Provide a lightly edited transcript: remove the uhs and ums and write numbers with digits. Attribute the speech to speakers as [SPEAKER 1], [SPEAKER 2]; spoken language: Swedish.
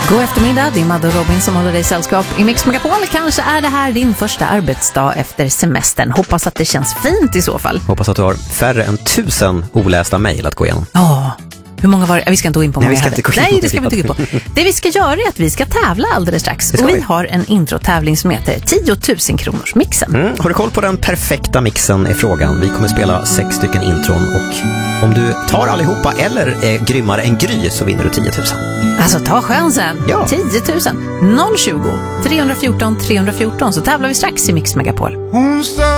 [SPEAKER 1] God eftermiddag, det är Madde och Robin som håller dig sällskap i Mix Megapol. Kanske är det här din första arbetsdag efter semestern. Hoppas att det känns fint i så fall.
[SPEAKER 2] Hoppas att du har färre än 1000 olästa mejl att gå igenom.
[SPEAKER 1] Ja, hur många var det? Vi ska inte gå in på många.
[SPEAKER 2] Nej,
[SPEAKER 1] det ska vi inte gå in på. Det vi ska göra är att vi ska tävla alldeles strax. Och vi har en introtävling som heter 10 000 kronors mixen.
[SPEAKER 2] Har du koll på den perfekta mixen är frågan. Vi kommer spela 6 stycken intron och om du tar allihopa eller är grymmare än Gry så vinner du 10 000.
[SPEAKER 1] Alltså ta chansen.
[SPEAKER 2] Ja.
[SPEAKER 1] 10 000. 020 314 314 så tävlar vi strax i Mix Megapol.